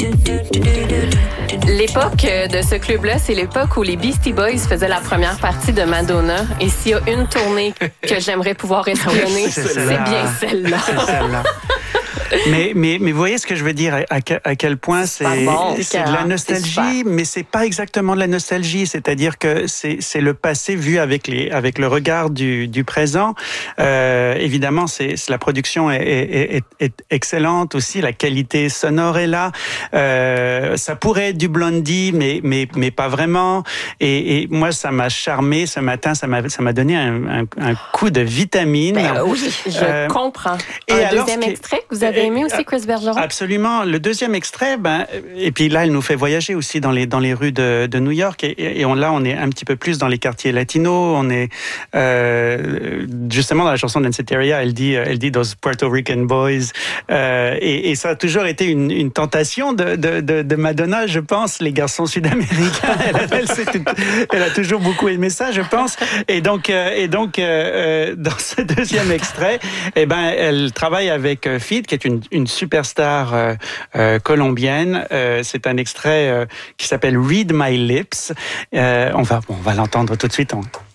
L'époque de ce club-là, c'est l'époque où les Beastie Boys faisaient la première partie de Madonna. Et s'il y a une tournée que j'aimerais pouvoir espionner, c'est bien celle-là. C'est celle-là. Mais vous voyez ce que je veux dire, à quel point c'est de la nostalgie, mais c'est pas exactement de la nostalgie. C'est-à-dire que c'est le passé vu avec le regard du présent. Évidemment, la production est excellente aussi, la qualité sonore est là. Ça pourrait être du Blondie, mais pas vraiment. Et moi, ça m'a charmé ce matin. Ça m'a donné un coup de vitamine. Oui, je comprends. Et un deuxième extrait que vous avez aimé aussi, Chris Bergeron? Absolument. Le deuxième extrait, et puis là, elle nous fait voyager aussi dans les rues de New York. Et là, on est un petit peu plus dans les quartiers latinos. On est justement dans la chanson d'Anseteria, elle dit those Puerto Rican boys. Et ça a toujours été une tentation de Madonna, je pense, les garçons sud-américains. Elle a toujours beaucoup aimé ça, je pense. Et donc, dans ce deuxième extrait, elle travaille avec Feed, qui est une superstar colombienne. C'est un extrait qui s'appelle Read My Lips. On va l'entendre tout de suite.